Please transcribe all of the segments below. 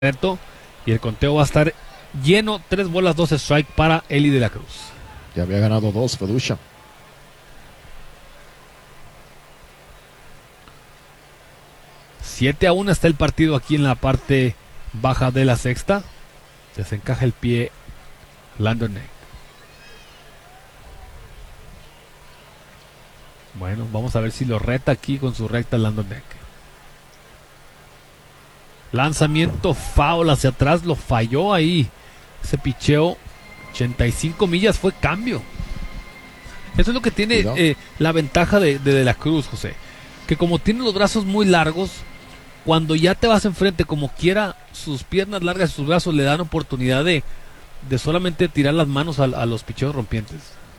y el conteo va a estar lleno. 3 bolas, 2 strike para Eli de la Cruz. Ya había ganado 2 Feducha. $7-1 está el partido aquí en la parte baja de la sexta. Desencaja el pie Landon Neck. Bueno, vamos a ver si lo reta aquí con su recta Landon Neck. Lanzamiento foul hacia atrás, lo falló ahí. Ese picheo, 85 millas, fue cambio. Eso es lo que tiene la ventaja de la Cruz, José. Que como tiene los brazos muy largos, cuando ya te vas enfrente, como quiera, sus piernas largas y sus brazos le dan oportunidad de solamente tirar las manos a los picheos rompientes.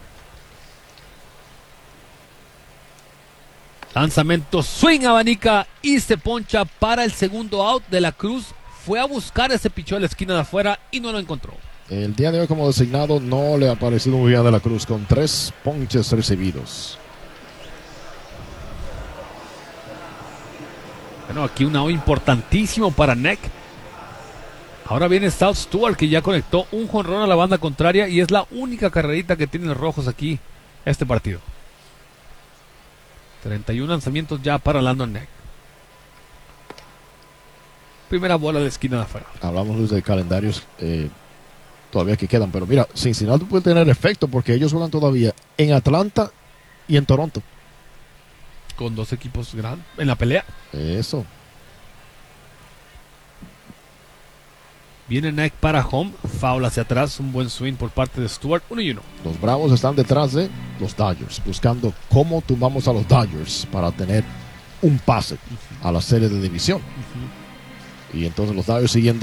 Lanzamiento, swing, abanica y se poncha para el segundo out. De la Cruz fue a buscar ese picheo a la esquina de afuera y no lo encontró. El día de hoy como designado no le ha parecido muy bien a de la Cruz, con 3 ponches recibidos. Bueno, aquí un out importantísimo para Neck. Ahora viene South Stewart, que ya conectó un jonrón a la banda contraria y es la única carrerita que tienen los rojos aquí este partido. 31 lanzamientos ya para Landon Neck. Primera bola de la esquina de afuera. Hablamos, Luis, de calendarios todavía que quedan, pero mira, Cincinnati puede tener efecto porque ellos juegan todavía en Atlanta y en Toronto. Con 2 equipos grandes en la pelea. Eso. Viene Neck para home, foul hacia atrás, un buen swing por parte de Stewart, 1-1. Los Bravos están detrás de los Dodgers, buscando cómo tumbamos a los Dodgers para tener un pase a la serie de división. Y entonces los Dodgers siguiendo